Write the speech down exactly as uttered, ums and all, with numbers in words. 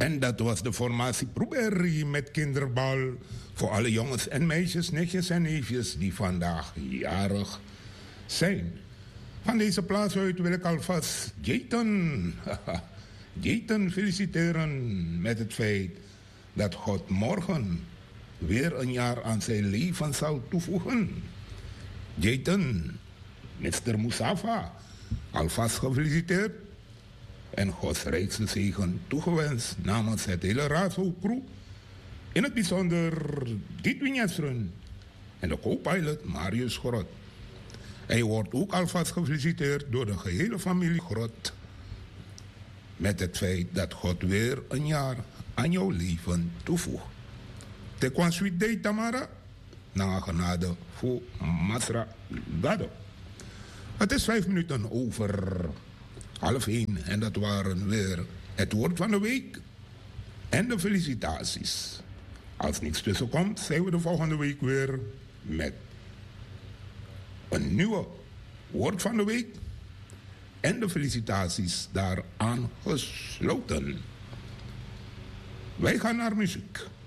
En dat was de formatie Proeberry met kinderbal voor alle jongens en meisjes, nichtjes en neefjes die vandaag jarig zijn. Van deze plaats uit wil ik alvast Jayton, Jayton feliciteren met het feit dat God morgen weer een jaar aan zijn leven zal toevoegen. Jayton, mister Moussafa, alvast gefeliciteerd en Gods rijkste zegen toegewenst namens het hele Razo-crew. In het bijzonder Dietwin Jesrun en de co-pilot Marius Grot. Hij wordt ook alvast gefeliciteerd door de gehele familie Grot met het feit dat God weer een jaar aan jouw leven toevoegt. Te kwansweet day Tamara, na genade voor Masra Gado. Het is vijf minuten over half één en dat waren weer het woord van de week en de felicitaties. Als niets tussenkomt, zijn we de volgende week weer met een nieuwe woord van de week en de felicitaties daaraan gesloten. Wij gaan naar muziek.